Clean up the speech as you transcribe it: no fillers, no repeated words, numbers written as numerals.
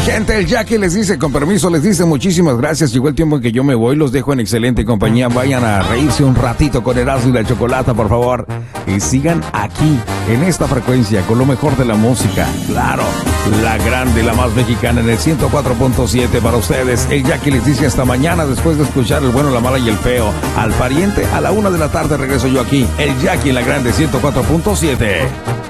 gente, el Jackie les dice, con permiso, les dice muchísimas gracias. Llegó el tiempo en que yo me voy, los dejo en excelente compañía. Vayan a reírse un ratito con Erasmo y la Chocolata, por favor. Y sigan aquí, en esta frecuencia, con lo mejor de la música. Claro, la grande, la más mexicana, en el 104.7 para ustedes. El Jackie les dice hasta mañana, después de escuchar el bueno, la mala y el feo. Al pariente, a la 1 de la tarde regreso yo aquí. El Jackie en la grande 104.7.